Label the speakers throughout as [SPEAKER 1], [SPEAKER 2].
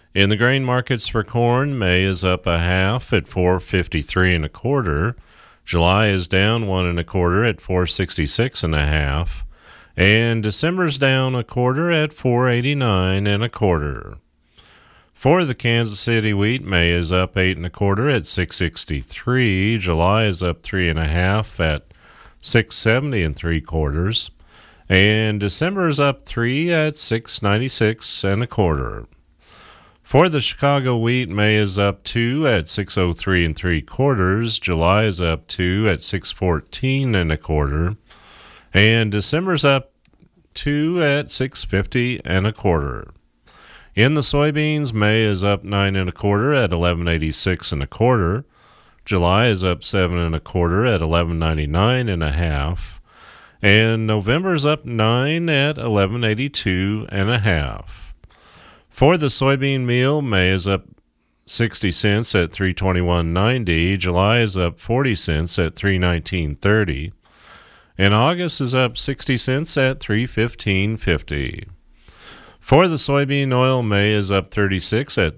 [SPEAKER 1] In the grain markets for corn, May is up a half at 4.53 1/4. July is down 1 1/4 at 4.66 1/2. And December's down 1/4 at 4.89 1/4. For the Kansas City wheat, May is up 8 1/4 at 6.63. July is up 3 1/2 at 6.70 3/4. And December is up 3 at 6.96 1/4. For the Chicago wheat, May is up 2 at 6.03 3/4. July is up 2 at 6.14 1/4. And December's up 2 at 6.50 1/4. In the soybeans, May is up 9 1/4 at 11.86 1/4. July is up 7 1/4 at 11.99 1/2. And November's up 9 at 11.82 1/2. For the soybean meal, May is up 60 cents at 321.90. July is up 40 cents at 319.30. And August is up 60 cents at 315.50. For the soybean oil, May is up 36 at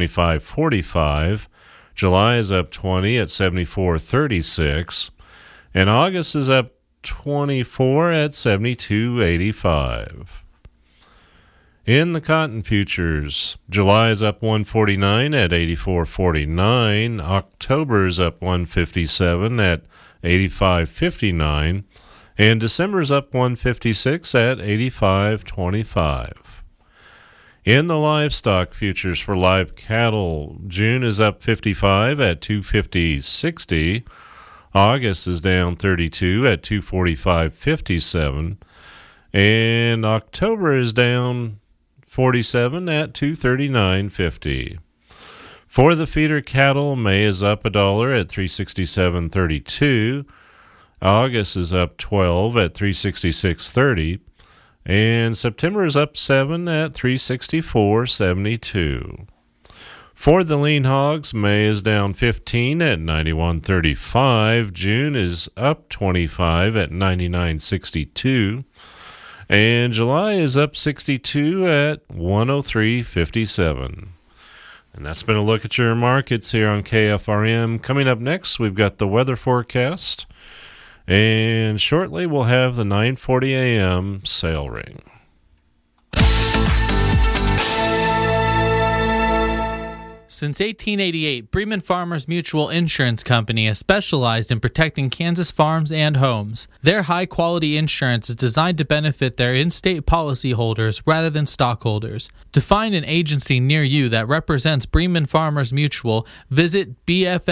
[SPEAKER 1] 75.45. July is up 20 at 74.36. And August is up 24 at 72.85. In the cotton futures, July is up 149 at 84.49. October is up 157 at 85.59. And December is up 156 at 85.25. In the livestock futures for live cattle, June is up 55 at 250.60. August is down 32 at 245.57. And October is down 47 at 239.50. For the feeder cattle, May is up $1 at 367.32. August is up 12 at 366.30. And September is up 7 at 364.72. For the lean hogs, May is down 15 at 91.35. June is up 25 at 99.62. And July is up 62 at 103.57. And that's been a look at your markets here on KFRM. Coming up next, we've got the weather forecast. And shortly, we'll have the 9:40 a.m. sale ring.
[SPEAKER 2] Since 1888, Bremen Farmers Mutual Insurance Company has specialized in protecting Kansas farms and homes. Their high-quality insurance is designed to benefit their in-state policyholders rather than stockholders. To find an agency near you that represents Bremen Farmers Mutual, visit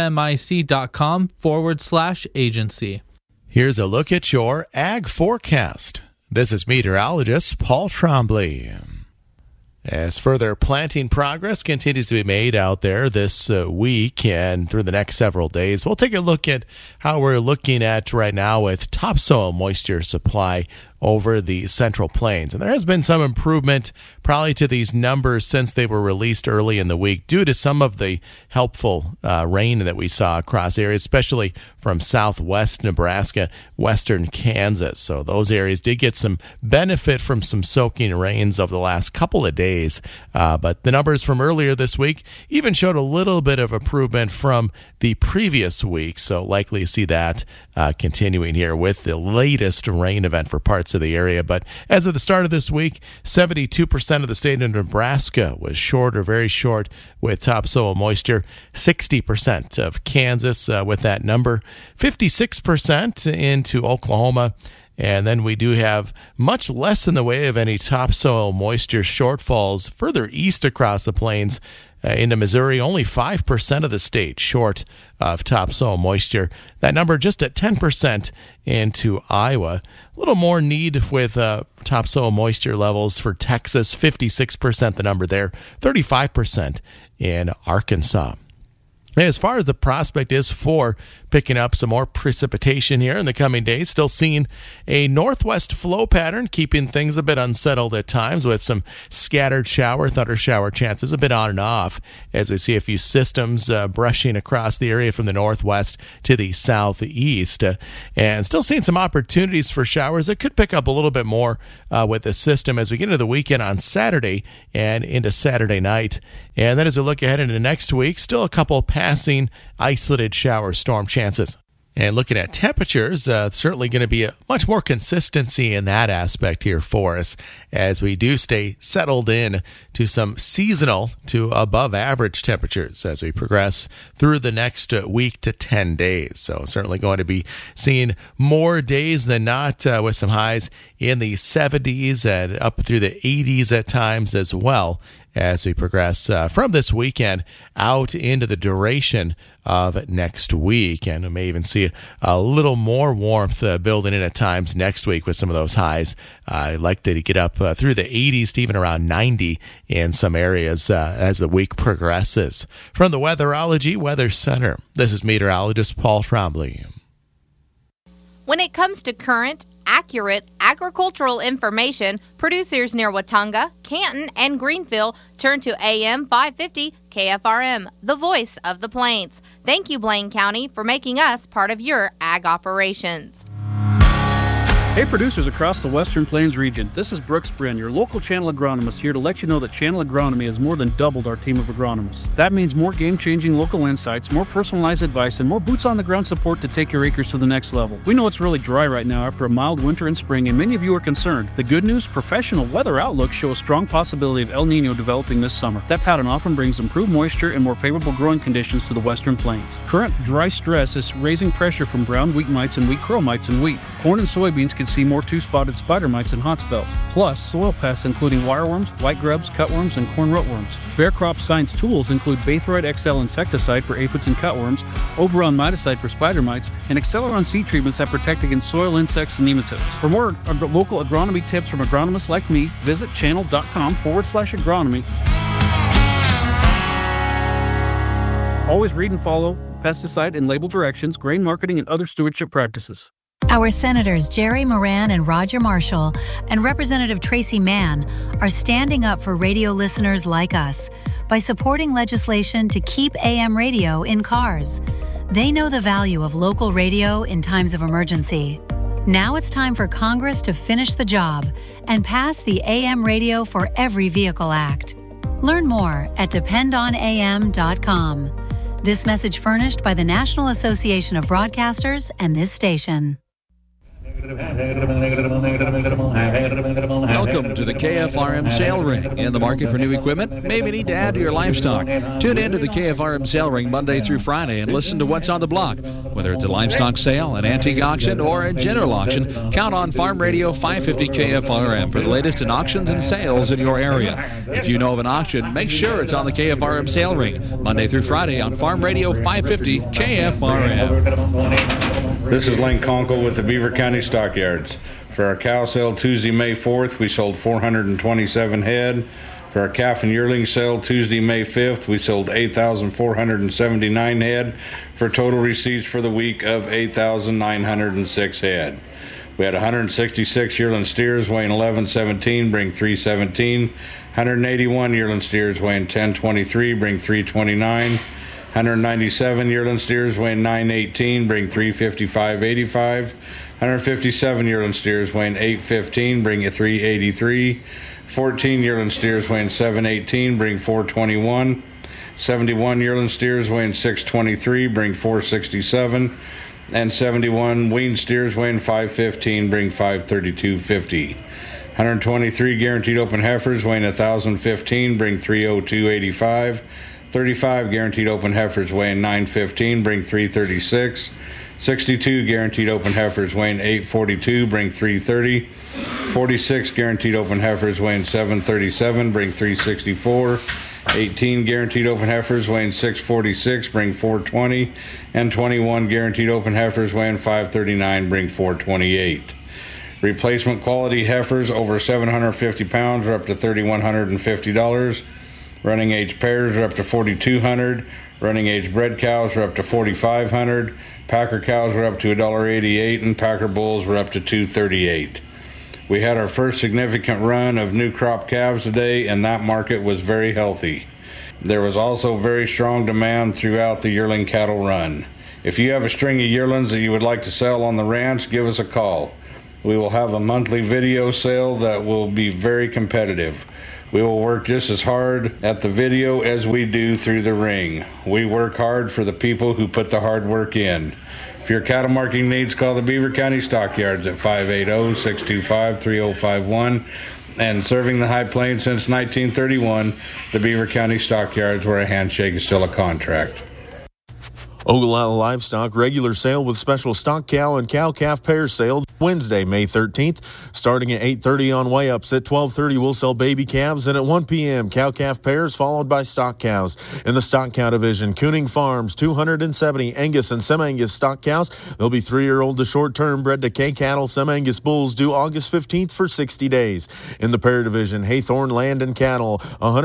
[SPEAKER 2] bfmic.com/agency.
[SPEAKER 3] Here's a look at your ag forecast. This is meteorologist Paul Trombley. As further planting progress continues to be made out there this week and through the next several days, we'll take a look at how we're looking at right now with topsoil moisture supply over the Central Plains. And there has been some improvement probably to these numbers since they were released early in the week due to some of the helpful rain that we saw across areas, especially from southwest Nebraska, western Kansas. So those areas did get some benefit from some soaking rains over the last couple of days. But the numbers from earlier this week even showed a little bit of improvement from the previous week. So likely to see that continuing here with the latest rain event for parts of the area. But as of the start of this week, 72% of the state of Nebraska was short or very short with topsoil moisture. 60% of Kansas with that number. 56% into Oklahoma. And then we do have much less in the way of any topsoil moisture shortfalls further east across the plains. Into Missouri, only 5% of the state short of topsoil moisture. That number just at 10% into Iowa. A little more need with topsoil moisture levels for Texas, 56% the number there, 35% in Arkansas. As far as the prospect is for picking up some more precipitation here in the coming days, still seeing a northwest flow pattern, keeping things a bit unsettled at times with some scattered thunder shower chances a bit on and off as we see a few systems brushing across the area from the northwest to the southeast. And still seeing some opportunities for showers that could pick up a little bit more with the system as we get into the weekend on Saturday and into Saturday night. And then as we look ahead into next week, still a couple passing isolated shower storm chances. And looking at temperatures, certainly going to be a much more consistency in that aspect here for us as we do stay settled in to some seasonal to above average temperatures as we progress through the next week to 10 days. So certainly going to be seeing more days than not with some highs in the 70s and up through the 80s at times as well as we progress from this weekend out into the duration of next week. And we may even see a little more warmth building in at times next week with some of those highs. Likely to get up through the 80s to even around 90 in some areas as the week progresses. From the Weatherology Weather Center, this is meteorologist Paul Trombley.
[SPEAKER 4] When it comes to current, accurate agricultural information, producers near Watonga, Canton, and Greenville turn to AM 550 KFRM, the voice of the Plains. Thank you, Blaine County, for making us part of your ag operations.
[SPEAKER 5] Hey producers across the Western Plains region, this is Brooks Brin, your local channel agronomist, here to let you know that Channel Agronomy has more than doubled our team of agronomists. That means more game-changing local insights, more personalized advice, and more boots-on-the-ground support to take your acres to the next level. We know it's really dry right now after a mild winter and spring, and many of you are concerned. The good news, professional weather outlooks show a strong possibility of El Nino developing this summer. That pattern often brings improved moisture and more favorable growing conditions to the Western Plains. Current dry stress is raising pressure from brown wheat mites and wheat curl mites in wheat. Corn and soybeans can see more two-spotted spider mites and hot spells, plus soil pests including wireworms, white grubs, cutworms, and corn rootworms. Bear Crop Science tools include Baythroid XL insecticide for aphids and cutworms, Oberon miticide for spider mites, and Acceleron seed treatments that protect against soil insects and nematodes. For more local agronomy tips from agronomists like me, visit channel.com/agronomy. Always read and follow pesticide and label directions, grain marketing, and other stewardship practices.
[SPEAKER 6] Our Senators Jerry Moran and Roger Marshall and Representative Tracy Mann are standing up for radio listeners like us by supporting legislation to keep AM radio in cars. They know the value of local radio in times of emergency. Now it's time for Congress to finish the job and pass the AM Radio for Every Vehicle Act. Learn more at dependonam.com. This message furnished by the National Association of Broadcasters and this station.
[SPEAKER 7] Welcome to the KFRM Sale Ring. In the market for new equipment? Maybe need to add to your livestock. Tune in to the KFRM Sale Ring Monday through Friday and listen to what's on the block. Whether it's a livestock sale, an antique auction, or a general auction, count on Farm Radio 550 KFRM for the latest in auctions and sales in your area. If you know of an auction, make sure it's on the KFRM Sale Ring Monday through Friday on Farm Radio 550 KFRM.
[SPEAKER 8] This is Lane Conkle with the Beaver County Stockyards. For our cow sale Tuesday, May 4th, we sold 427 head. For our calf and yearling sale Tuesday, May 5th, we sold 8,479 head for total receipts for the week of 8,906 head. We had 166 yearling steers weighing 1117, bring 317. 181 yearling steers weighing 1023, bring 329. 197 yearling steers weighing 918, bring 355.85. 157 yearling steers weighing 815, bring 383. 14 yearling steers weighing 718, bring 421. 71 yearling steers weighing 623, bring 467. And 71 weaned steers weighing 515, bring 532.50. 123 guaranteed open heifers weighing 1,015, bring 302.85. 35 guaranteed open heifers weighing 915, bring 336. 62 guaranteed open heifers weighing 842, bring 330. 46 guaranteed open heifers weighing 737, bring 364. 18 guaranteed open heifers weighing 646, bring 420. And 21 guaranteed open heifers weighing 539, bring 428. Replacement quality heifers over 750 pounds are up to $3,150. Running age pairs are up to $4,200. Running age bred cows are up to $4,500. Packer cows are up to $1.88, and Packer bulls were up to $2.38. We had our first significant run of new crop calves today, and that market was very healthy. There was also very strong demand throughout the yearling cattle run. If you have a string of yearlings that you would like to sell on the ranch, give us a call. We will have a monthly video sale that will be very competitive. We will work just as hard at the video as we do through the ring. We work hard for the people who put the hard work in. If your cattle marking needs, call the Beaver County Stockyards at 580-625-3051. And serving the High Plains since 1931, the Beaver County Stockyards, where a handshake is still a contract.
[SPEAKER 9] Ogallala Livestock regular sale with special stock cow and cow-calf pair sale Wednesday, May 13th. Starting at 8:30 on weigh-ups. At 12:30, we'll sell baby calves. And at 1 p.m., cow-calf pairs followed by stock cows. In the stock cow division, Kooning Farms, 270 Angus and Sem-Angus stock cows. They'll be 3-year-old to short-term bred to K-cattle. Sem-Angus bulls due August 15th for 60 days. In the pair division, Haythorne Land and Cattle,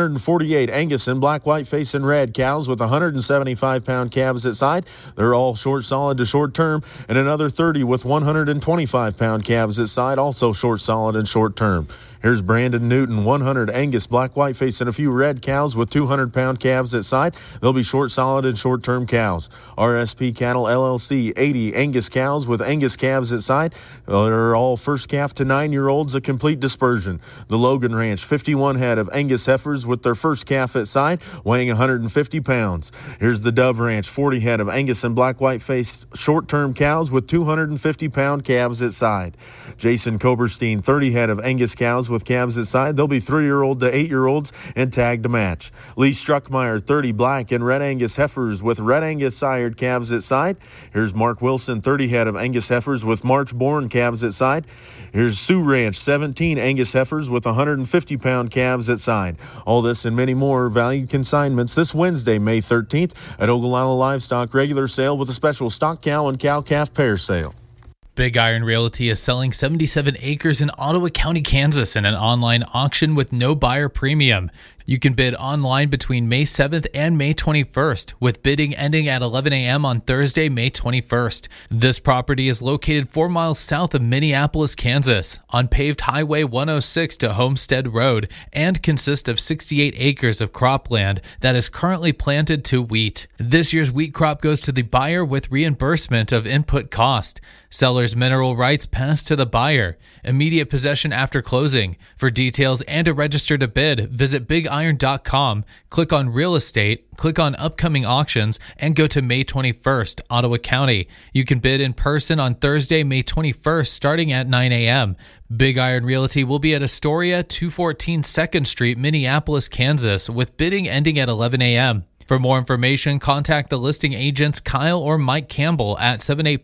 [SPEAKER 9] 148 Angus and black, white, face, and red cows with 175-pound calves at size. They're all short solid to short term, and another 30 with 125-pound calves at side, also short solid and short term. Here's Brandon Newton, 100 Angus black, white face, and a few red cows with 200-pound calves at side. They'll be short solid and short term cows. RSP Cattle LLC, 80 Angus cows with Angus calves at side. They're all first calf to 9-year-olds, a complete dispersion. The Logan Ranch, 51 head of Angus heifers with their first calf at side, weighing 150 pounds. Here's the Dove Ranch, 40 head of Angus and black, white faced short-term cows with 250-pound calves at side. Jason Koberstein, 30 head of Angus cows with calves at side. They'll be 3-year-old to 8-year-olds and tagged to match. Lee Struckmeyer, 30 black and red Angus heifers with red Angus sired calves at side. Here's Mark Wilson, 30 head of Angus heifers with March-born calves at side. Here's Sioux Ranch, 17 Angus heifers with 150-pound calves at side. All this and many more valued consignments this Wednesday, May 13th at Ogallala Livestock regular sale with a special stock cow and cow-calf pair sale.
[SPEAKER 2] Big Iron Realty is selling 77 acres in Ottawa County, Kansas in an online auction with no buyer premium. You can bid online between May 7th and May 21st, with bidding ending at 11 a.m. on Thursday, May 21st. This property is located 4 miles south of Minneapolis, Kansas, on paved Highway 106 to Homestead Road, and consists of 68 acres of cropland that is currently planted to wheat. This year's wheat crop goes to the buyer with reimbursement of input cost. Seller's mineral rights pass to the buyer. Immediate possession after closing. For details and to register to bid, visit BigIron.com, click on Real Estate, click on Upcoming Auctions, and go to May 21st, Ottawa County. You can bid in person on Thursday, May 21st, starting at 9 a.m. Big Iron Realty will be at Astoria, 214 2nd Street, Minneapolis, Kansas, with bidding ending at 11 a.m. For more information, contact the listing agents Kyle or Mike Campbell at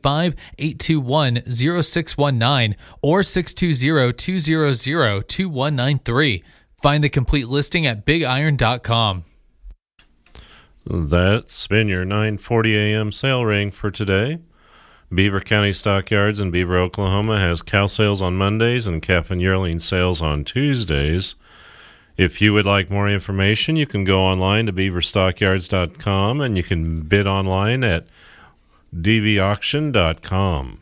[SPEAKER 2] 785-821-0619 or 620-200-2193. Find the complete listing at BigIron.com.
[SPEAKER 1] That's been your 9:40 a.m. sale ring for today. Beaver County Stockyards in Beaver, Oklahoma has cow sales on Mondays and calf and yearling sales on Tuesdays. If you would like more information, you can go online to beaverstockyards.com and you can bid online at dvauction.com.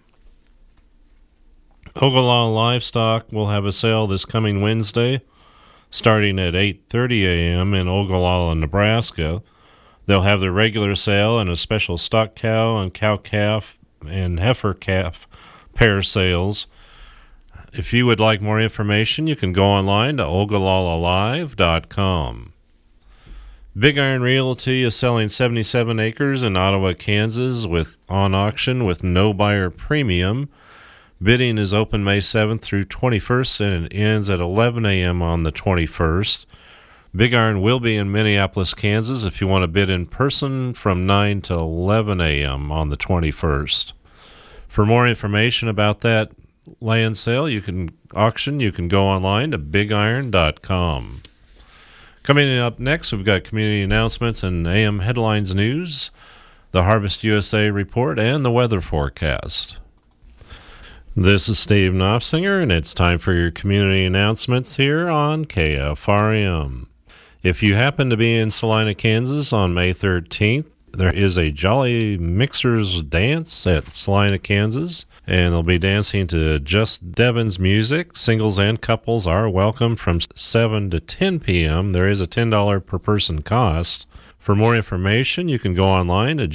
[SPEAKER 1] Ogallala Livestock will have a sale this coming Wednesday starting at 8:30 a.m. in Ogallala, Nebraska. They'll have their regular sale and a special stock cow and cow-calf and heifer-calf pair sales. If you would like more information, you can go online to ogallalalive.com. Big Iron Realty is selling 77 acres in Ottawa, Kansas on auction with no buyer premium. Bidding is open May 7th through 21st and it ends at 11 a.m. on the 21st. Big Iron will be in Minneapolis, Kansas if you want to bid in person from 9 to 11 a.m. on the 21st. For more information about that land sale, you can go online to bigiron.com. Coming up next, we've got community announcements and AM headlines news, the Harvest USA report, and the weather forecast. This is Steve Knopfsinger, and it's time for your community announcements here on KFRM. If you happen to be in Salina, Kansas on May 13th, there is a Jolly Mixers dance at Salina, Kansas, and they'll be dancing to Just Devon's music. Singles and couples are welcome from 7 to 10 p.m. There is a $10 per person cost. For more information, you can go online to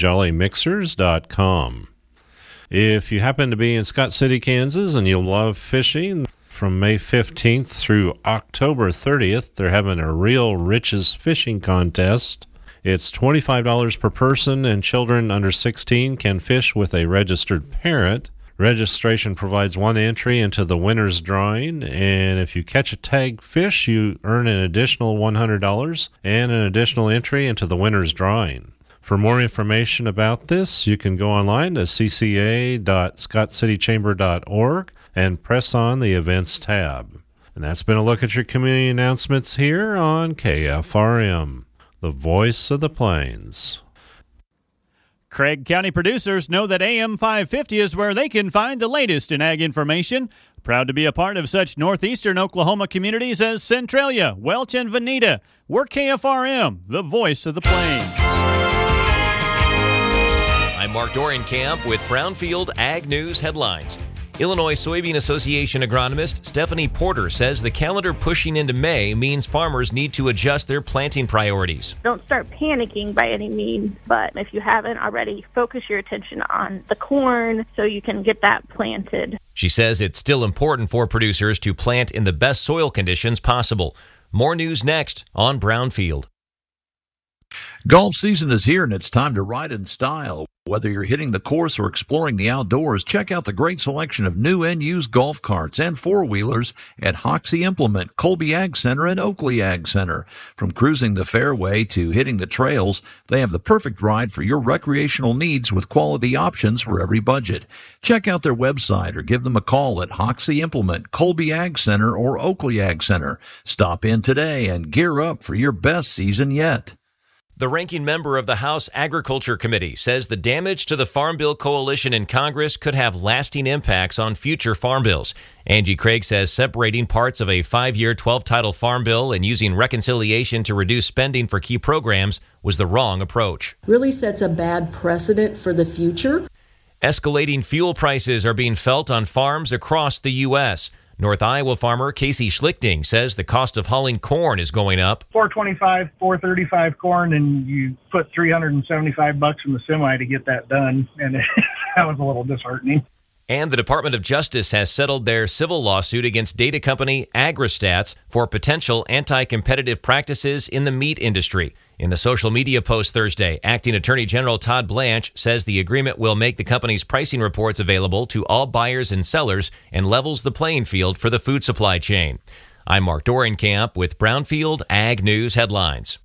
[SPEAKER 1] jollymixers.com. If you happen to be in Scott City, Kansas, and you love fishing, from May 15th through October 30th, they're having a Real Riches fishing contest. It's $25 per person, and children under 16 can fish with a registered parent. Registration provides one entry into the winner's drawing, and if you catch a tagged fish, you earn an additional $100 and an additional entry into the winner's drawing. For more information about this, you can go online to cca.scottcitychamber.org and press on the Events tab. And that's been a look at your community announcements here on KFRM, the voice of the plains.
[SPEAKER 10] Craig County producers know that AM 550 is where they can find the latest in ag information. Proud to be a part of such northeastern Oklahoma communities as Centralia, Welch, and Veneta. We're KFRM, the voice of the plains.
[SPEAKER 11] I'm Mark Dorenkamp with Brownfield Ag News headlines. Illinois Soybean Association agronomist Stephanie Porter says the calendar pushing into May means farmers need to adjust their planting priorities.
[SPEAKER 12] Don't start panicking by any means, but if you haven't already, focus your attention on the corn so you can get that planted.
[SPEAKER 11] She says it's still important for producers to plant in the best soil conditions possible. More news next on Brownfield.
[SPEAKER 13] Golf season is here, and it's time to ride in style. Whether you're hitting the course or exploring the outdoors, check out the great selection of new and used golf carts and four-wheelers at Hoxie Implement, Colby Ag Center, and Oakley Ag Center. From cruising the fairway to hitting the trails, they have the perfect ride for your recreational needs with quality options for every budget. Check out their website or give them a call at Hoxie Implement, Colby Ag Center, or Oakley Ag Center. Stop in today and gear up for your best season yet.
[SPEAKER 11] The ranking member of the House Agriculture Committee says the damage to the Farm Bill coalition in Congress could have lasting impacts on future farm bills. Angie Craig says separating parts of a 5-year, 12-title farm bill and using reconciliation to reduce spending for key programs was the wrong approach.
[SPEAKER 14] Really sets a bad precedent for the future.
[SPEAKER 11] Escalating fuel prices are being felt on farms across the U.S. North Iowa farmer Casey Schlichting says the cost of hauling corn is going up.
[SPEAKER 15] $425, $435 corn, and you put $375 in the semi to get that done, and that was a little disheartening.
[SPEAKER 11] And the Department of Justice has settled their civil lawsuit against data company AgriStats for potential anti-competitive practices in the meat industry. In the social media post Thursday, Acting Attorney General Todd Blanche says the agreement will make the company's pricing reports available to all buyers and sellers and levels the playing field for the food supply chain. I'm Mark Dorenkamp with Brownfield Ag News headlines.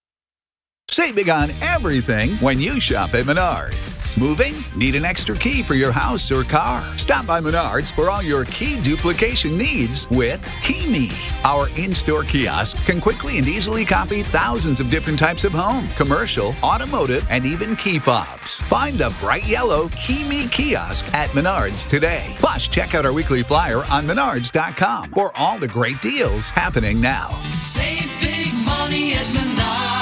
[SPEAKER 16] Save big on everything when you shop at Menards. Moving? Need an extra key for your house or car? Stop by Menards for all your key duplication needs with KeyMe. Our in-store kiosk can quickly and easily copy thousands of different types of home, commercial, automotive, and even key fobs. Find the bright yellow KeyMe kiosk at Menards today. Plus, check out our weekly flyer on Menards.com for all the great deals happening now.
[SPEAKER 17] Save big money at Menards.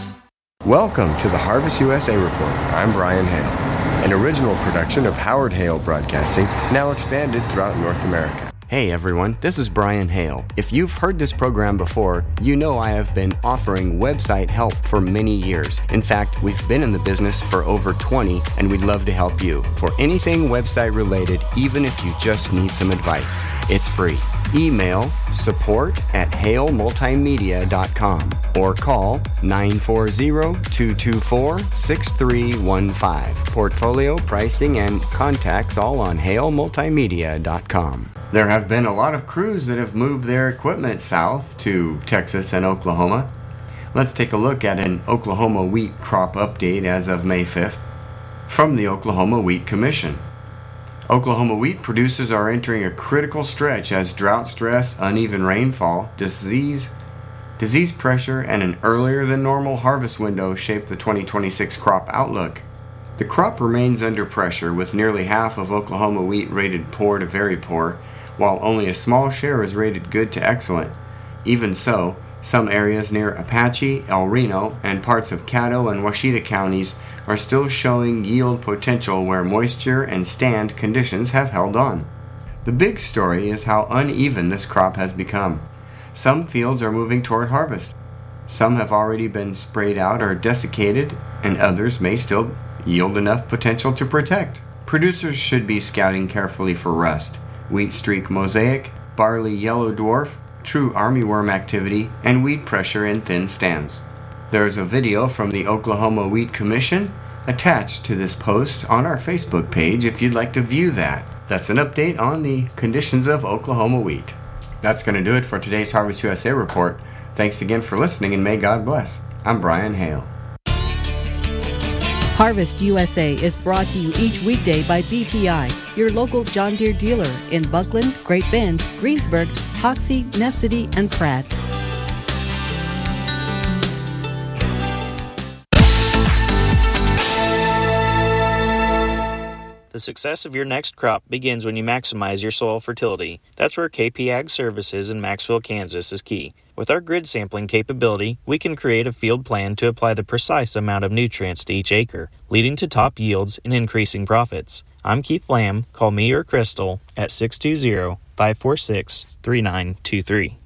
[SPEAKER 18] Welcome to the Harvest USA Report. I'm Brian Hale, an original production of Howard Hale Broadcasting, now expanded throughout North America.
[SPEAKER 19] Hey everyone, this is Brian Hale. If you've heard this program before, you know I have been offering website help for many years. In fact, we've been in the business for over 20, and we'd love to help you for anything website related, even if you just need some advice. It's free. Email support@halemultimedia.com or call 940-224-6315. Portfolio, pricing, and contacts all on halemultimedia.com. There have been a lot of crews that have moved their equipment south to Texas and Oklahoma. Let's take a look at an Oklahoma wheat crop update as of May 5th from the Oklahoma Wheat Commission. Oklahoma wheat producers are entering a critical stretch as drought stress, uneven rainfall, disease pressure, and an earlier than normal harvest window shape the 2026 crop outlook. The crop remains under pressure, with nearly half of Oklahoma wheat rated poor to very poor, while only a small share is rated good to excellent. Even so, some areas near Apache, El Reno, and parts of Caddo and Washita counties are still showing yield potential where moisture and stand conditions have held on. The big story is how uneven this crop has become. Some fields are moving toward harvest. Some have already been sprayed out or desiccated, and others may still yield enough potential to protect. Producers should be scouting carefully for rust, wheat streak mosaic, barley yellow dwarf, true armyworm activity, and weed pressure in thin stems. There is a video from the Oklahoma Wheat Commission attached to this post on our Facebook page if you'd like to view that. That's an update on the conditions of Oklahoma wheat. That's going to do it for today's Harvest USA report. Thanks again for listening, and may God bless. I'm Brian Hale.
[SPEAKER 20] Harvest USA is brought to you each weekday by BTI, your local John Deere dealer in Buckland, Great Bend, Greensburg, Hoxie, Ness City, and Pratt.
[SPEAKER 21] The success of your next crop begins when you maximize your soil fertility. That's where KP Ag Services in Maxville, Kansas is key. With our grid sampling capability, we can create a field plan to apply the precise amount of nutrients to each acre, leading to top yields and increasing profits. I'm Keith Lamb. Call me or Crystal at 620-546-3923.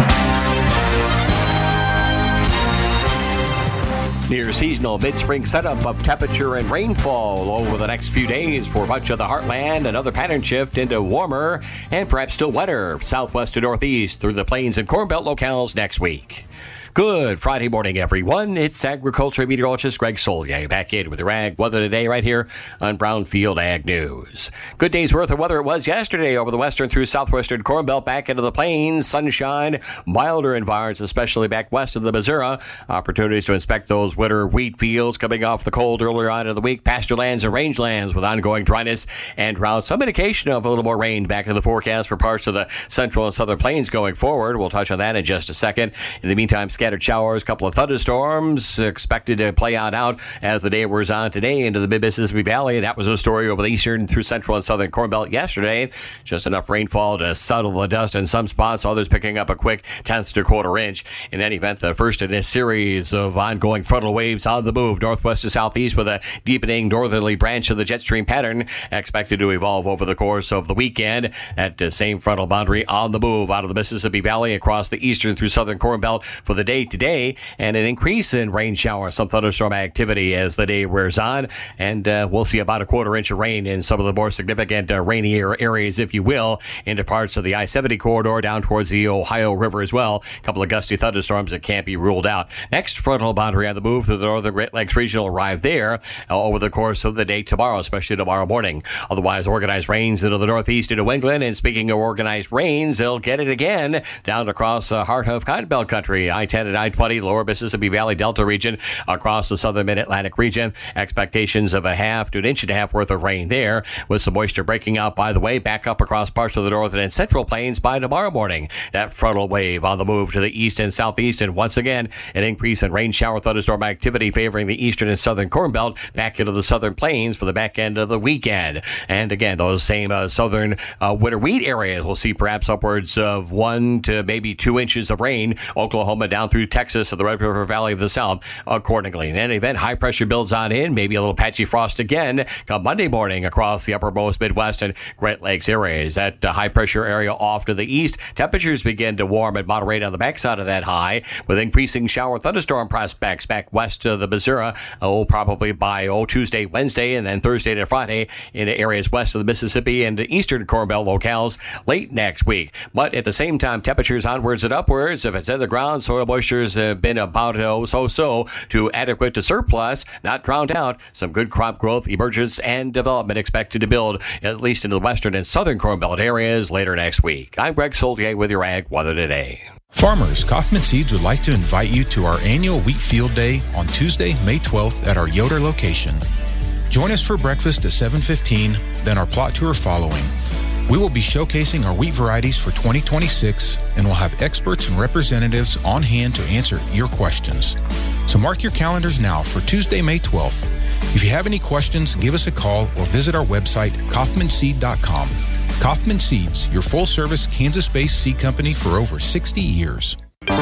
[SPEAKER 22] Near seasonal mid-spring setup of temperature and rainfall over the next few days for much of the heartland. Another pattern shift into warmer and perhaps still wetter southwest to northeast through the plains and Corn Belt locales next week. Good Friday morning, everyone. It's agriculture meteorologist Greg Solier back in with your ag weather today right here on Brownfield Ag News. Good day's worth of weather it was yesterday over the western through southwestern Corn Belt back into the plains. Sunshine, milder environs, especially back west of the Missouri. Opportunities to inspect those winter wheat fields coming off the cold earlier on in the week. Pasture lands and range lands with ongoing dryness and drought. Some indication of a little more rain back in the forecast for parts of the central and southern plains going forward. We'll touch on that in just a second. In the meantime, scattered showers, a couple of thunderstorms expected to play out as the day wears on today into the mid-Mississippi Valley. That was a story over the eastern through central and southern Corn Belt yesterday. Just enough rainfall to settle the dust in some spots, others picking up a quick tenth to quarter inch. In any event, the first in a series of ongoing frontal waves on the move northwest to southeast with a deepening northerly branch of the jet stream pattern expected to evolve over the course of the weekend. That same frontal boundary on the move out of the Mississippi Valley across the eastern through southern Corn Belt for the day today, and an increase in rain showers, some thunderstorm activity as the day wears on, and we'll see about a quarter inch of rain in some of the more significant rainier areas, if you will, into parts of the I-70 corridor down towards the Ohio River as well. A couple of gusty thunderstorms that can't be ruled out. Next frontal boundary on the move through the northern Great Lakes region will arrive there over the course of the day tomorrow, especially tomorrow morning. Otherwise, organized rains into the northeast into New England, and speaking of organized rains, they'll get it again down across the heart of Cotton Belt country, I-10 and I-20, lower Mississippi Valley Delta region across the southern mid-Atlantic region. Expectations of a half to an inch and a half worth of rain there, with some moisture breaking out, by the way, back up across parts of the northern and central plains by tomorrow morning. That frontal wave on the move to the east and southeast, and once again, an increase in rain shower thunderstorm activity favoring the eastern and southern Corn Belt back into the southern plains for the back end of the weekend. And again, those same southern winter wheat areas will see perhaps upwards of 1 to maybe 2 inches of rain. Oklahoma down through Texas of the Red River Valley of the South accordingly. In any event, high pressure builds on in, maybe a little patchy frost again come Monday morning across the uppermost Midwest and Great Lakes areas. That high pressure area off to the east, temperatures begin to warm and moderate on the backside of that high, with increasing shower thunderstorm prospects back west of the Missouri, probably by Tuesday, Wednesday, and then Thursday to Friday into areas west of the Mississippi and eastern Corn Belt locales late next week. But at the same time, temperatures onwards and upwards. If it's in the ground, soil moistures have been about so to adequate to surplus, not drowned out. Some good crop growth, emergence, and development expected to build at least into the western and southern Corn Belt areas later next week. I'm Greg Solier with your Ag Weather Today.
[SPEAKER 23] Farmers, Kaufman Seeds would like to invite you to our annual Wheat Field Day on Tuesday, May 12th at our Yoder location. Join us for breakfast at 7:15, then our plot tour following. We will be showcasing our wheat varieties for 2026, and we'll have experts and representatives on hand to answer your questions. So mark your calendars now for Tuesday, May 12th. If you have any questions, give us a call or visit our website, kaufmanseed.com. Kaufman Seeds, your full-service Kansas-based seed company for over 60 years.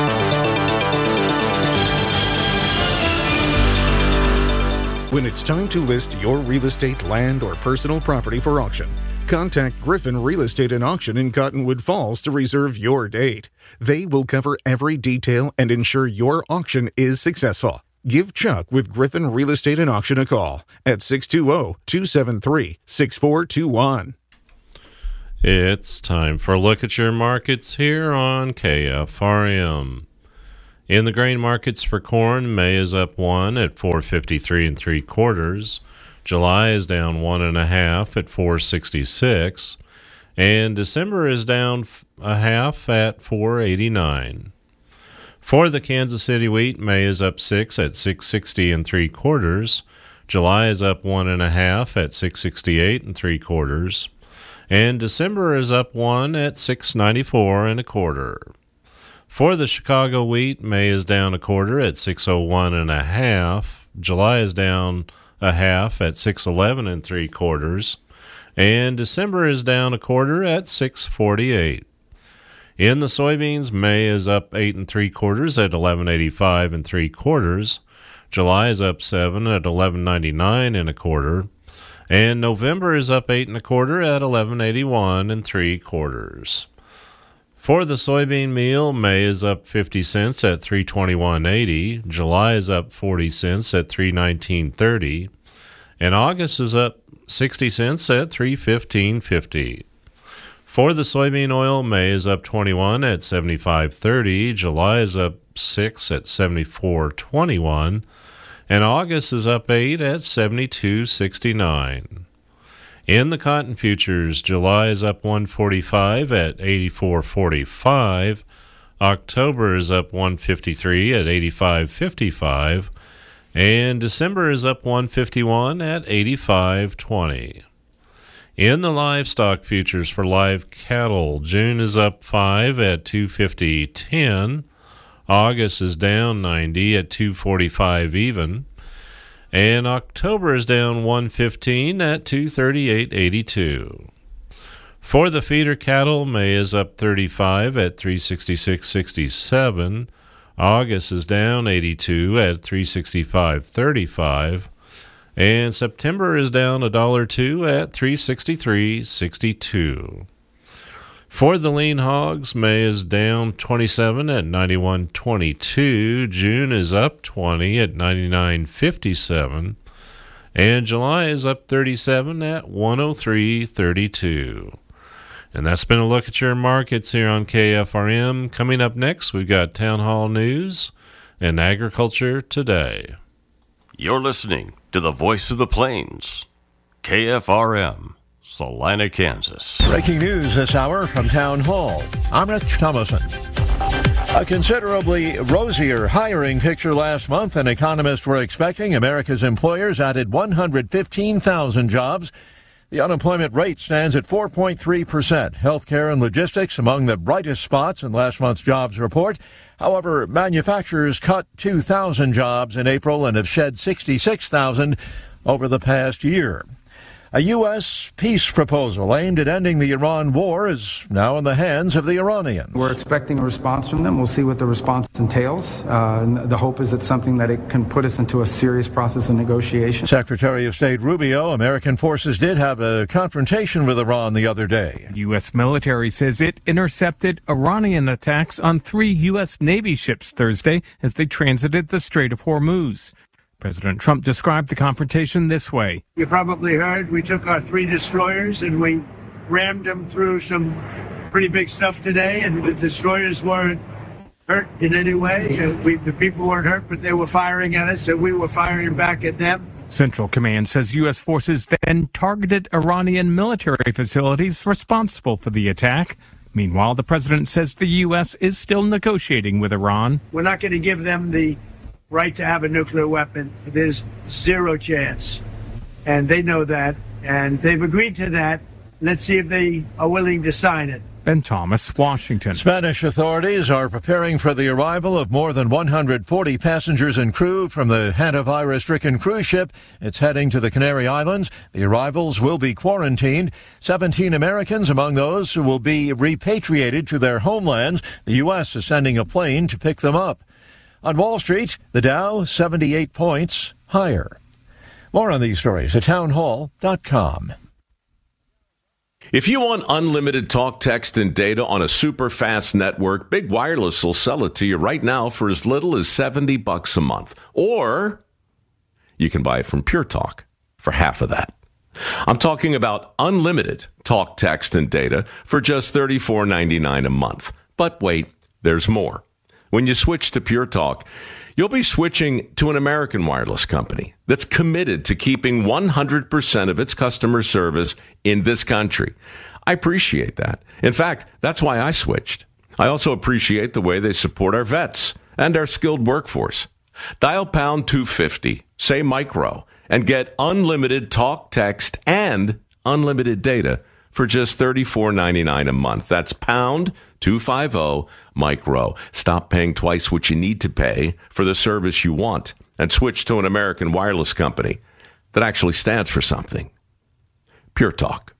[SPEAKER 24] When it's time to list your real estate, land, or personal property for auction, contact Griffin Real Estate and Auction in Cottonwood Falls to reserve your date. They will cover every detail and ensure your auction is successful. Give Chuck with Griffin Real Estate and Auction a call at 620-273-6421.
[SPEAKER 1] It's time for a look at your markets here on KFRM. In the grain markets for corn, May is up 1 at 4.53 3/4. July is down 1.5 at 4.66, and December is down a half at 4.89. For the Kansas City wheat, May is up 6 at 6.60 3/4. July is up 1.5 at 6.68 3/4. And December is up 1 at 6.94 1/4. For the Chicago wheat, May is down 1/4 at 6.01 1/2. July is down a half at 6.11 3/4. And December is down 1/4 at 6.48. In the soybeans, May is up 8 3/4 at 11.85 3/4. July is up 7 at 11.99 1/4. And November is up 8 1/4 at 11.81 3/4. For the soybean meal, May is up 50 cents at 321.80. July is up 40 cents at 319.30. And August is up 60 cents at 315.50. For the soybean oil, May is up 21 at 75.30. July is up 6 at 74.21. And August is up 8 at 72.69. In the cotton futures, July is up 145 at 84.45. October is up 153 at 85.55. And December is up 151 at 85.20. In the livestock futures for live cattle, June is up 5 at 250.10. August is down 90 at 245 even. And October is down 115 at 238.82. For the feeder cattle, May is up 35 at 366.67. August is down 82 at 365.35. And September is down $1.02 at 363.62. For the lean hogs, May is down 27 at 91.22. June is up 20 at 99.57. And July is up 37 at 103.32. And that's been a look at your markets here on KFRM. Coming up next, we've got Town Hall News and Agriculture Today.
[SPEAKER 3] You're listening to the Voice of the Plains, KFRM. Salina, Kansas.
[SPEAKER 13] Breaking news this hour from Town Hall. I'm Rich Thomason. A considerably rosier hiring picture last month than economists were expecting. America's employers added 115,000 jobs. The unemployment rate stands at 4.3%. Healthcare and logistics among the brightest spots in last month's jobs report. However, manufacturers cut 2,000 jobs in April and have shed 66,000 over the past year. A U.S. peace proposal aimed at ending the Iran war is now in the hands of the Iranians.
[SPEAKER 4] We're expecting a response from them. We'll see what the response entails. The hope is it's something that it can put us into a serious process of negotiation.
[SPEAKER 13] Secretary of State Rubio, American forces did have a confrontation with Iran the other day.
[SPEAKER 5] The U.S. military says it intercepted Iranian attacks on 3 U.S. Navy ships Thursday as they transited the Strait of Hormuz. President Trump described the confrontation this way.
[SPEAKER 6] You probably heard we took our 3 destroyers and we rammed them through some pretty big stuff today, and the destroyers weren't hurt in any way. The people weren't hurt, but they were firing at us, and we were firing back at them.
[SPEAKER 5] Central Command says U.S. forces then targeted Iranian military facilities responsible for the attack. Meanwhile, the president says the U.S. is still negotiating with Iran.
[SPEAKER 6] We're not going to give them the right to have a nuclear weapon. There's 0 chance. And they know that, and they've agreed to that. Let's see if they are willing to sign it.
[SPEAKER 5] Ben Thomas, Washington.
[SPEAKER 13] Spanish authorities are preparing for the arrival of more than 140 passengers and crew from the hantavirus-stricken cruise ship. It's heading to the Canary Islands. The arrivals will be quarantined. 17 Americans among those who will be repatriated to their homelands. The U.S. is sending a plane to pick them up. On Wall Street, the Dow 78 points higher. More on these stories at townhall.com.
[SPEAKER 25] If you want unlimited talk, text, and data on a super fast network, Big Wireless will sell it to you right now for as little as $70 a month. Or you can buy it from Pure Talk for half of that. I'm talking about unlimited talk, text, and data for just $34.99 a month. But wait, there's more. When you switch to Pure Talk, you'll be switching to an American wireless company that's committed to keeping 100% of its customer service in this country. I appreciate that. In fact, that's why I switched. I also appreciate the way they support our vets and our skilled workforce. Dial pound 250, say micro, and get unlimited talk, text, and unlimited data for just $34.99 a month. That's pound 250 micro. Stop paying twice what you need to pay for the service you want and switch to an American wireless company that actually stands for something. Pure Talk.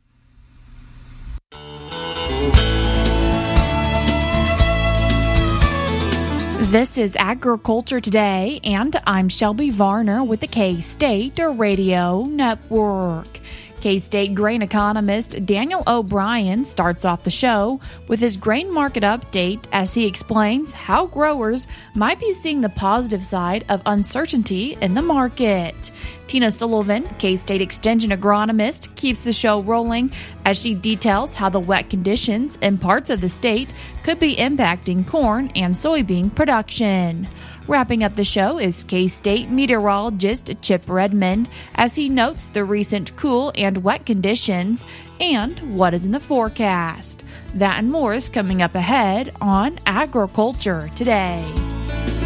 [SPEAKER 2] This is Agriculture Today, and I'm Shelby Varner with the K-State Radio Network. K-State grain economist Daniel O'Brien starts off the show with his grain market update as he explains how growers might be seeing the positive side of uncertainty in the market. Tina Sullivan, K-State Extension agronomist, keeps the show rolling as she details how the wet conditions in parts of the state could be impacting corn and soybean production. Wrapping up the show is K-State meteorologist Chip Redmond as he notes the recent cool and wet conditions and what is in the forecast. That and more is coming up ahead on Agriculture Today.